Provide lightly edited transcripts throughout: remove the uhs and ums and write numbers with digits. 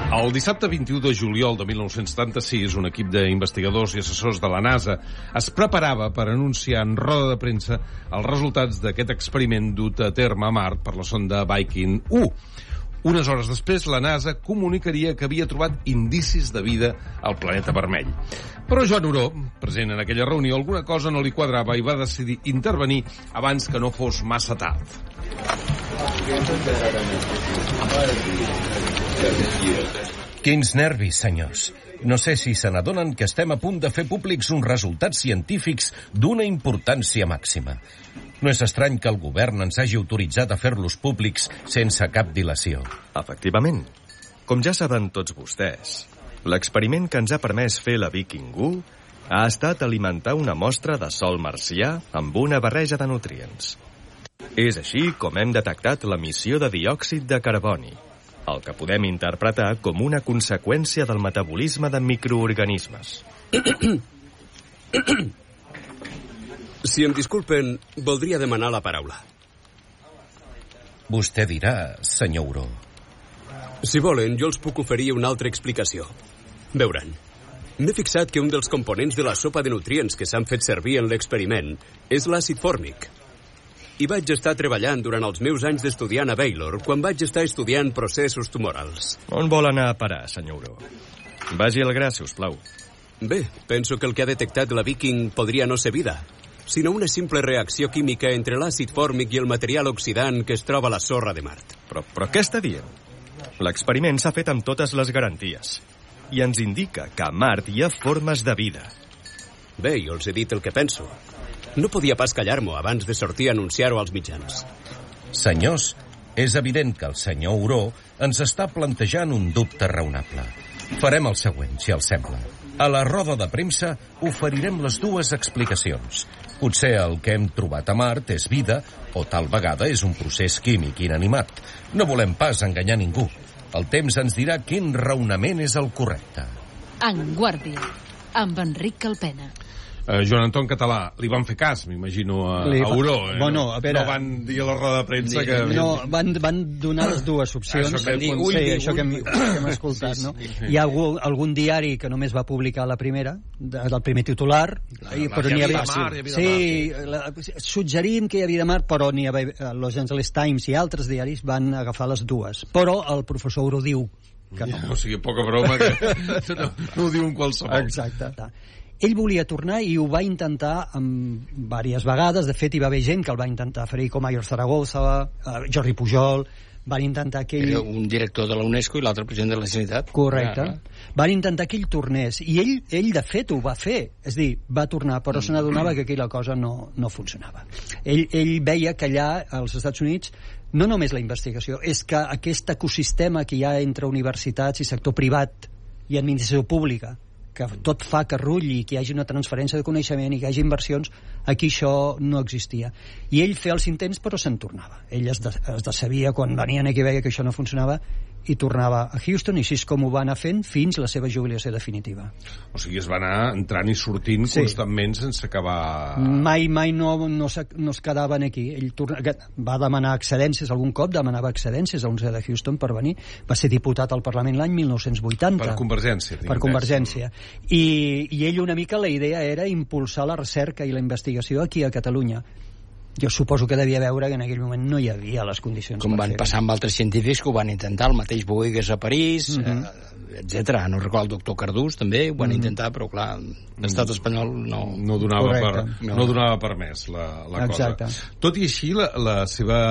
El dissabte 21 de juliol de 1976, un equip d'investigadors i assessors de la NASA es preparava per anunciar en roda de premsa els resultats d'aquest experiment dut a terme a Mart per la sonda Viking 1. Unes hores després, la NASA comunicaria que havia trobat indicis de vida al planeta vermell. Però Joan Oró, present en aquella reunió, alguna cosa no li quadrava i va decidir intervenir abans que no fos massa tard. Quins nervis, senyors. No sé si se n'adonen que estem a punt de fer públics uns resultats científics d'una importància màxima. No és estrany que el govern ens hagi autoritzat a fer-los públics sense cap dilació. Efectivament. Com ja saben tots vostès, l'experiment que ens ha permès fer la Viking 1 ha estat alimentar una mostra de sòl marcià amb una barreja de nutrients. És així com hem detectat l'emissió de diòxid de carboni, el que podem interpretar com una conseqüència del metabolisme de microorganismes. Si em disculpen, voldria demanar la paraula. Vostè dirà, senyor Oró. Si volen, jo els puc oferir una altra explicació. Veuran, m'he fixat que un dels components de la sopa de nutrients que s'han fet servir en l'experiment és l'àcid fòrmic. I vaig estar treballant durant els meus anys d'estudiant a Baylor quan vaig estar estudiant processos tumorals. On vol anar a parar, senyor Oró? Vagi al gra, si us plau. Bé, penso que el que ha detectat la Viking podria no ser vida, sinó una simple reacció química entre l'àcid fòrmic i el material oxidant que es troba a la sorra de Mart. Però què està dient? L'experiment s'ha fet amb totes les garanties i ens indica que a Mart hi ha formes de vida. Bé, jo els he dit el que penso. No podia pas callar-m'ho abans de sortir a anunciar-ho als mitjans. Senyors, és evident que el senyor Oró ens està plantejant un dubte raonable. Farem el següent, si els sembla. A la roda de premsa oferirem les dues explicacions. Potser el que hem trobat a Mart és vida, o tal vegada és un procés químic inanimat. No volem pas enganyar ningú. El temps ens dirà quin raonament és el correcte. En Guàrdia, amb Enric Calpena. Joan Anton Català, li van fer cas, m'imagino, a Oró. Bueno, a veure, no van dir a la roda de premsa que... No, van donar les dues opcions. Això que hem escoltat, no? Hi ha algun diari que només va publicar la primera, del primer titular, però n'hi havia... Sí, suggerim que hi havia de Mart, però n'hi havia... Los Angeles Times i altres diaris van agafar les dues. Però el professor Oró diu que no. O sigui, poca broma, que no ho diu en qualsevol. Exacte. Ell volia tornar i ho va intentar diverses vegades. De fet, hi va haver gent que el va intentar. Federico Mayor Zaragoza, Jordi Pujol, van intentar que ell... Era un director de la UNESCO i l'altre president de la Generalitat. Correcte. Van intentar que ell tornés. I ell de fet, ho va fer. És a dir, va tornar, però se n'adonava que aquella cosa no funcionava. Ell veia que allà, als Estats Units, no només la investigació, és que aquest ecosistema que hi ha entre universitats i sector privat i administració pública, que tot fa que rulli, que hi hagi una transferència de coneixement i que hi hagi inversions, aquí això no existia. I ell feia els intents, però se'n tornava. Ell es decebia quan venien aquí i veia que això no funcionava i tornava a Houston, i així és com ho va anar fent fins la seva jubilació definitiva. O sigui, es va anar entrant i sortint constantment sense acabar... Mai no es quedaven aquí. Ell va demanar excedències, algun cop demanava excedències a la Universitat de Houston per venir. Va ser diputat al Parlament l'any 1980. Per Convergència. Per Convergència. I ell una mica la idea era impulsar la recerca i la investigació aquí a Catalunya. Jo suposo que devia veure que en aquell moment no hi havia les condicions. Com van passar amb altres científics que ho van intentar, el mateix Boigues a París, etc. No recordo el doctor Cardús també ho van intentar, però clar, l'estat espanyol no donava per més la cosa. Tot i així, la seva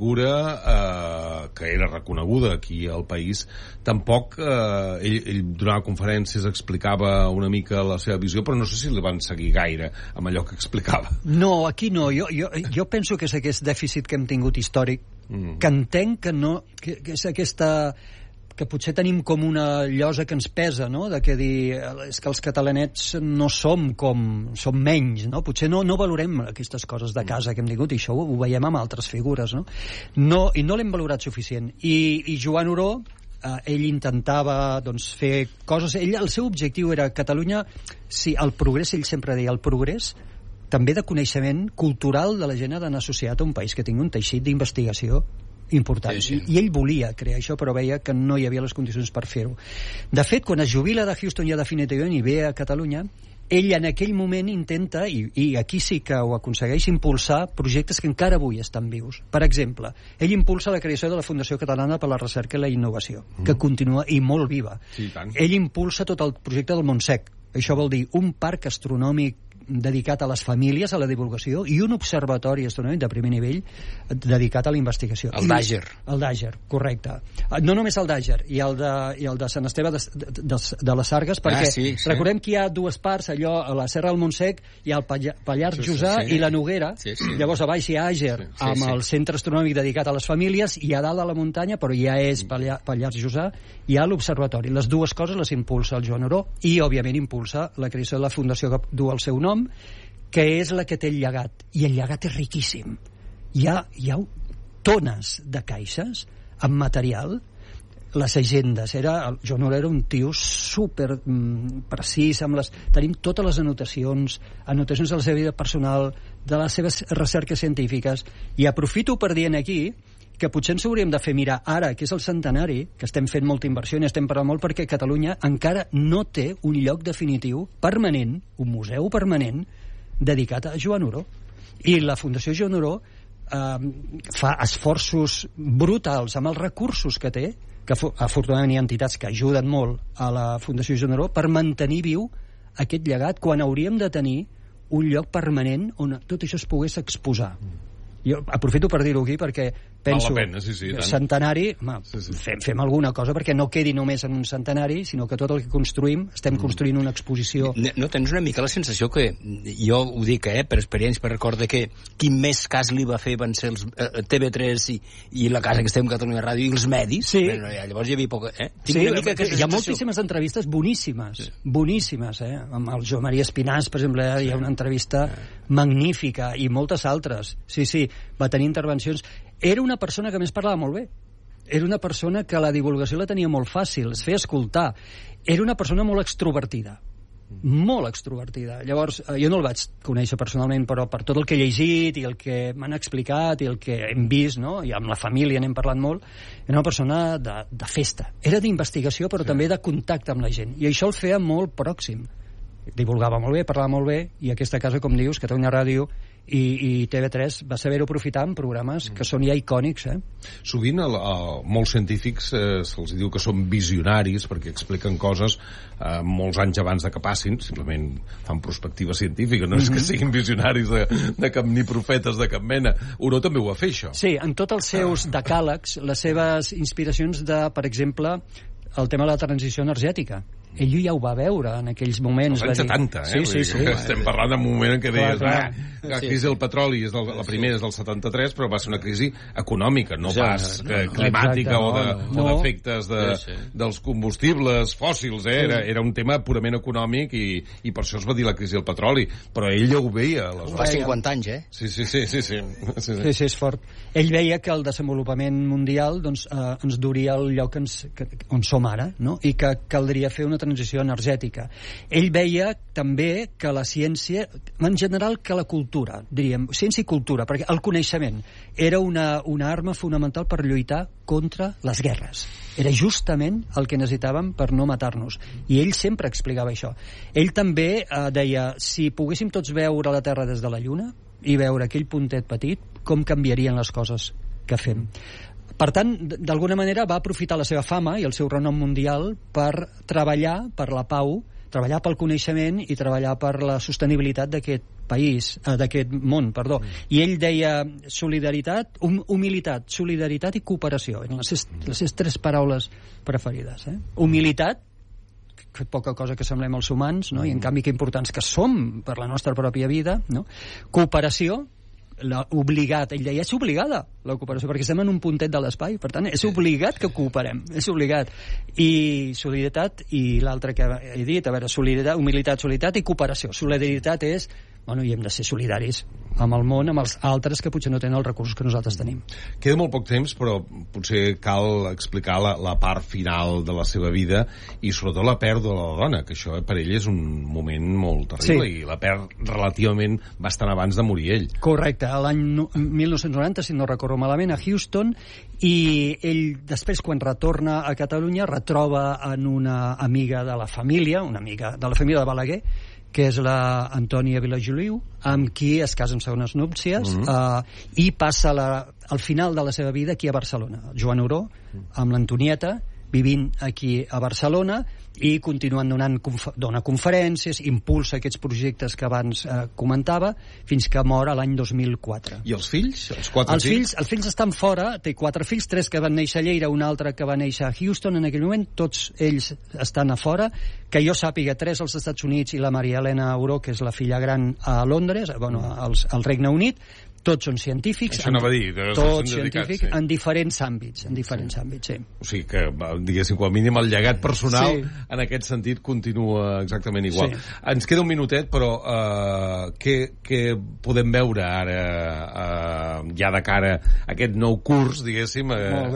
figura, que era reconeguda aquí al país, tampoc ell donava conferències, explicava una mica la seva visió, però no sé si li van seguir gaire amb allò que explicava. No, aquí no. Jo penso que és aquest dèficit que hem tingut històric, que entenc que és aquesta... que potser tenim com una llosa que ens pesa, no? De que dir, és que els catalanets no som menys, no? Potser no valorem aquestes coses de casa que hem tingut, i això ho veiem amb altres figures, no? I no l'hem valorat suficient. I Joan Oró, ell intentava fer coses. El seu objectiu era Catalunya, el progrés, ell sempre deia, el progrés també de coneixement cultural de la gent ha d'anar associat a un país que tingui un teixit d'investigació important. Sí. I ell volia crear això, però veia que no hi havia les condicions per fer-ho. De fet, quan es jubila de Houston ja definitivament i ve a Catalunya, ell en aquell moment intenta, i aquí sí que ho aconsegueix, impulsar projectes que encara avui estan vius. Per exemple, ell impulsa la creació de la Fundació Catalana per la Recerca i la Innovació, que continua i molt viva. Sí, tant. Ell impulsa tot el projecte del Montsec. Això vol dir un parc astronòmic dedicat a les famílies, a la divulgació, i un observatori astronòmic de primer nivell dedicat a la investigació. El Dàger. El Dàger, correcte. No només el Dàger, i el de Sant Esteve de les Sargues, perquè recordem que hi ha dues parts, allò a la Serra del Montsec hi ha el Pallars Jussà i la Noguera, llavors a baix hi ha Àger, amb el centre astronòmic dedicat a les famílies, i a dalt a la muntanya, però ja és Pallars Jussà, hi ha l'observatori. Les dues coses les impulsa el Joan Oró, i òbviament impulsa la creació de la fundació que du el seu nom, que és la que té el llegat, i el llegat és riquíssim. Hi ha tones de caixes amb material, les agendes, el Joan Oró era un tio super precís, tenim totes les anotacions de la seva vida personal, de les seves recerques científiques, i aprofito per dir aquí que potser ens hauríem de fer mirar ara, que és el centenari, que estem fent molta inversió i estem parlant molt, perquè Catalunya encara no té un lloc definitiu permanent, un museu permanent dedicat a Joan Oró. I la Fundació Joan Oró fa esforços brutals amb els recursos que té, que afortunadament hi ha entitats que ajuden molt a la Fundació Joan Oró per mantenir viu aquest llegat, quan hauríem de tenir un lloc permanent on tot això es pogués exposar. Jo aprofito per dir-ho aquí perquè penso, val la pena, centenari, fem alguna cosa perquè no quedi només en un centenari, sinó que tot el que construïm, estem construint una exposició. No tens una mica la sensació que, jo ho dic per experiència, per record que qui més cas li va fer van ser els TV3 i la casa que estem a Catalunya Ràdio i els medis. Sí. Llavors hi havia poca... Sí, hi ha moltíssimes entrevistes boníssimes, amb el Joan Maria Espinàs, per exemple, hi ha una entrevista magnífica, i moltes altres. Sí, va tenir intervencions. Era una persona que a més parlava molt bé. Era una persona que la divulgació la tenia molt fàcil, es feia escoltar. Era una persona molt extrovertida. Molt extrovertida. Llavors, jo no el vaig conèixer personalment, però per tot el que he llegit i el que m'han explicat i el que hem vist, no? I amb la família n'hem parlat molt, era una persona de festa. Era d'investigació, però també de contacte amb la gent. I això el feia molt pròxim. Divulgava molt bé, parlava molt bé, i aquesta casa, com dius, Catalunya Ràdio i TV3 va saber-ho aprofitar en programes que són ja icònics. Sovint molts científics se'ls diu que són visionaris perquè expliquen coses molts anys abans de que passin, simplement fan perspectiva científica, no és que siguin visionaris de cap ni profetes de cap mena. Oró també ho va fer, això. Sí, en tots els seus decàlegs, les seves inspiracions de, per exemple, el tema de la transició energètica. Ell ja ho va veure en aquells moments. Els anys 70, Sí. Estem parlant d'un moment en què deies la crisi del petroli, la primera és del 73, però va ser una crisi econòmica, no pas climàtica o d'efectes dels combustibles fòssils. Era un tema purament econòmic i per això es va dir la crisi del petroli. Però ell ja ho veia. Fa 50 anys, Sí, és fort. Ell veia que el desenvolupament mundial ens duria al lloc on som ara, no? I que caldria fer una transició energètica. Ell veia també que la ciència, en general que la cultura, diríem, ciència i cultura, perquè el coneixement era una arma fonamental per lluitar contra les guerres. Era justament el que necessitàvem per no matar-nos. I ell sempre explicava això. Ell també deia, si poguéssim tots veure la Terra des de la Lluna i veure aquell puntet petit, com canviarien les coses que fem. Per tant, d'alguna manera va aprofitar la seva fama i el seu renom mundial per treballar per la pau, treballar pel coneixement i treballar per la sostenibilitat d'aquest món. I ell deia solidaritat, humilitat, solidaritat i cooperació. Eren les seves 3 paraules preferides. Humilitat, que poca cosa que semblem els humans, no? I en canvi que importants que som per la nostra pròpia vida, no? Cooperació, obligat, ell deia, és obligada la cooperació, perquè estem en un puntet de l'espai, per tant, és obligat que cooperem, és obligat. I solidaritat, i l'altre que he dit, a veure, solidaritat, humilitat, solidaritat i cooperació. Solidaritat és bueno, i hem de ser solidaris amb el món, amb els altres que potser no tenen els recursos que nosaltres tenim. Queda molt poc temps, però potser cal explicar la part final de la seva vida i sobretot la pèrdua de la dona, que això per ell és un moment molt terrible, i la perd relativament bastant abans de morir ell. Correcte, l'any 1990, si no recordo malament, a Houston, i ell després, quan retorna a Catalunya, retroba en una amiga de la família, una amiga de la família de Balaguer, que és la Antònia Vilagiliu, amb qui es casa en segones núpcies, i passa al final de la seva vida aquí a Barcelona. Joan Oró, amb l'Antonieta, vivint aquí a Barcelona i continuant dona conferències, impulsa aquests projectes que abans comentava, fins que mor l'any 2004. I els fills? Els 4 fills? Els fills estan fora, té 4 fills, 3 que van néixer a Lleida, un altre que va néixer a Houston en aquell moment, tots ells estan a fora, que jo sàpiga, 3 als Estats Units i la Maria Elena Oró, que és la filla gran, a Londres, al Regne Unit. Tots són científics, tots científics, en diferents àmbits, sí. O sigui que, diguéssim, com a mínim el llegat personal en aquest sentit continua exactament igual. Sí. Ens queda un minutet, però què podem veure ara, ja de cara a aquest nou curs, diguéssim,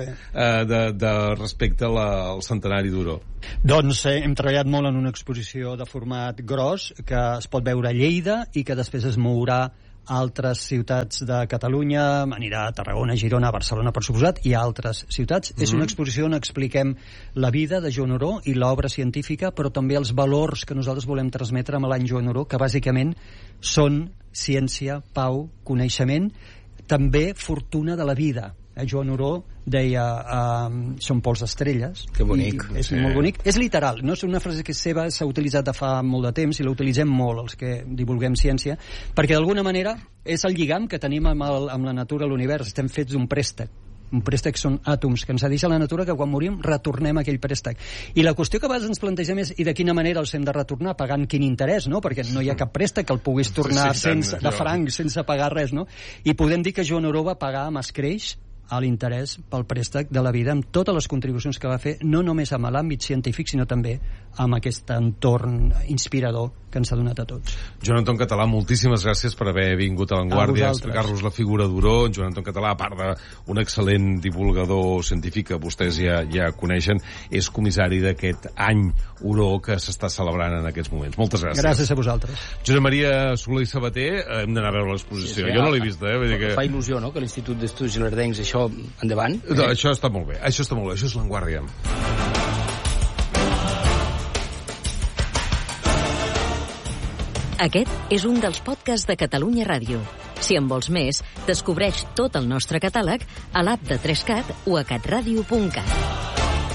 respecte al centenari d'Oró? Doncs hem treballat molt en una exposició de format gros que es pot veure a Lleida i que després es mourà a altres ciutats de Catalunya, anirà a Tarragona, Girona, Barcelona, per suposat, i a altres ciutats. És una exposició on expliquem la vida de Joan Oró i l'obra científica, però també els valors que nosaltres volem transmetre amb l'any Joan Oró, que bàsicament són ciència, pau, coneixement, també fortuna de la vida. Joan Oró deia són pols d'estrelles. Que bonic. És molt bonic. És literal, no és una frase que és seva, s'ha utilitzat de fa molt de temps i la utilitzem molt els que divulguem ciència, perquè d'alguna manera és el lligam que tenim amb la natura, l'univers. Estem fets d'un préstec. Un préstec són àtoms que ens deixa la natura, que quan morim retornem aquell préstec. I la qüestió que a vegades ens plantegem és i de quina manera els hem de retornar, pagant quin interès, no? Perquè no hi ha cap préstec que el puguis tornar de franc, sense pagar res, no? I podem dir que Joan Oró va pagar amb escreix a l'interès pel préstec de la vida amb totes les contribucions que va fer, no només amb l'àmbit científic, sinó també amb aquest entorn inspirador que ens ha donat a tots. Joan Anton Català, moltíssimes gràcies per haver vingut a l'Avantguàrdia a explicar-nos la figura d'Oró. Joan Anton Català, a part d'un excel·lent divulgador científic que vostès ja coneixen, és comissari d'aquest any Oró que s'està celebrant en aquests moments. Moltes gràcies. Gràcies a vosaltres. Josep Maria Soler i Sabater, hem d'anar a veure l'exposició. Jo no l'he vista, Vull dir que... Fa il·lusió, no?, que l'Institut d'Estudis Genardencs això endavant. No, això està molt bé, això és l'Avantguàrdia. Aquest és un dels podcasts de Catalunya Ràdio. Si en vols més, descobreix tot el nostre catàleg a l'app de 3CAT o a catradio.cat.